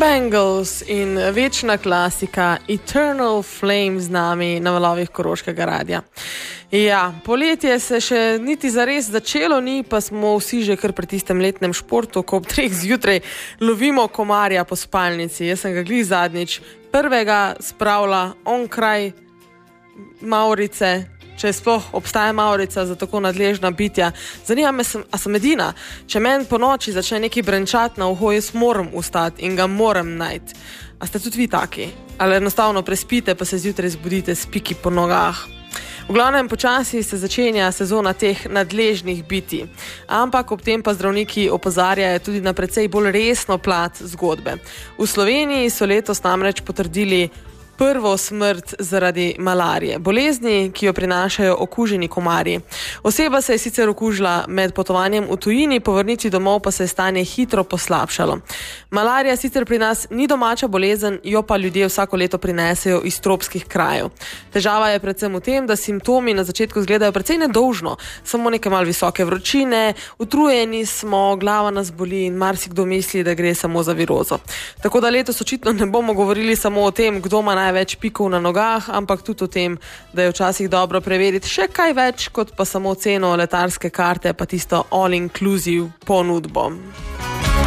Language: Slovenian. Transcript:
Bangles in večna klasika Eternal Flame z nami na valovih Koroškega radia. Ja, poletje se še niti zares začelo ni, pa smo vsi že kar pri tistem letnem športu, ko ob 3 zjutraj lovimo komarja po spalnici. Jaz sem ga glih zadnjič prvega spravila onkraj Mavrice, če sploh obstaja Mavrica za tako nadležna bitja. Zanima me, a sem edina. Če meni po noči začne neki brenčat na uho, jaz moram vstati in ga moram najti. A ste tudi vi taki? Ali enostavno prespite, pa se zjutraj zbudite s piki po nogah? V glavnem, počasi se začenja sezona teh nadležnih bitij. Ampak ob tem pa zdravniki opozarjajo tudi na precej bolj resno plat zgodbe. V Sloveniji so letos namreč potrdili prvo smrt zaradi malarije, bolezni, ki jo prinašajo okuženi komarji. Oseba se je sicer okužila med potovanjem v tujini, po vrnitvi domov pa se je stanje hitro poslabšalo. Malarija sicer pri nas ni domača bolezen, jo pa ljudje vsako leto prinesejo iz tropskih krajev. Težava je predvsem v tem, da simptomi na začetku izgledajo precej nedolžno, samo nekaj malo visoke vročine, utrujeni smo, glava nas boli in marsikdo misli, da gre samo za virozo. Tako da letos očitno ne bomo govorili samo o tem, kdo ima največ pikov na nogah, ampak tudi o tem, da je včasih dobro preveriti še kaj več, kot pa samo ceno letalske karte, pa tisto all-inclusive ponudbo.